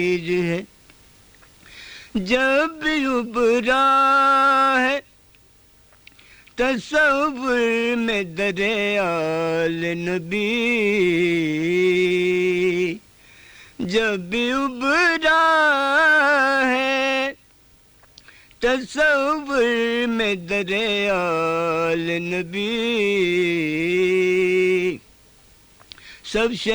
है। जब भी उबरा है तसव्वुर में दरे आले नबी, जब भी उबरा है तसव्वुर में दरे आले नबी, सब